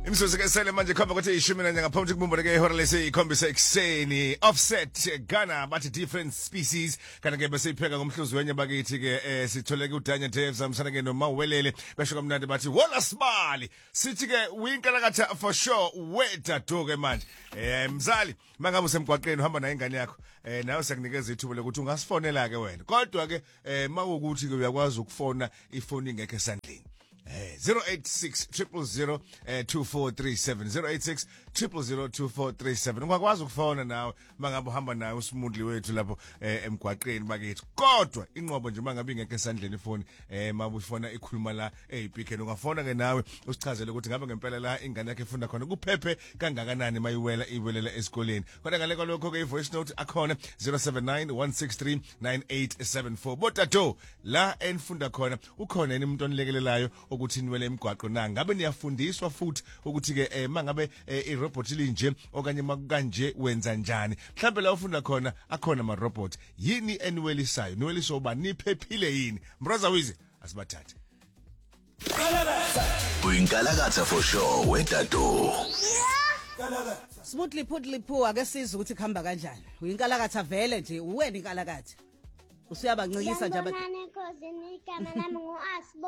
Imsuzu ke sele manje khamba ukuthi ishumi nanye ngaphambi kubumba ke ihora lesikhombisa ekseni offset Ghana bathi different species kana ke bese ipheka ngomhluzi wenye bakithi ke sithole ke udanya Dave samsana ke nomawelele besho kamnandi bathi wala sibali sithi ke uyinkalakatha for sure weda ke manje mzali mangabe usemgwaqeni uhamba nayo ingane yakho nawe siyakunikeza ithuba lokuthi ungasifonela ke wena kodwa ke mawukuthi ke uyakwazi ukufona ifoni ingekho esandleni 086 000 2437 086 000 2437 ungakwazi ukufona nawe mangabe uhamba nawe usimundli wethu lapho emgwaqeni bakithi kodwa inqobo nje mangabe ingekho esandleni ifoni mabe ufona ikhuluma la eBiggen ungafona ke nawe usichazele ukuthi ngabe ngempela la ingane yakhe ifunda khona kuphephe kangakanani iwelela esikoleni kodwa ngale lokho ke ivoice note akhona 0791639874 botato la enfunda khona ukhona yini umuntu onilekelelayo ukuthi niwele emgwaqo na ngabe niyafundiswa futhi ukuthi ke mangabe irobot linje okanye makanje wenza njani mhlambe la ufunda khona akhona ama robot yini eniwelisayo niweliswa uba niphephile yini brother Wizi asibathathe uyinkalakatha for sure wedado smoothly putly poo ake sizwe ukuthi khamba kanjani uyinkalakatha vele nje uwena inkalakatha usuyabancikisa nje abantu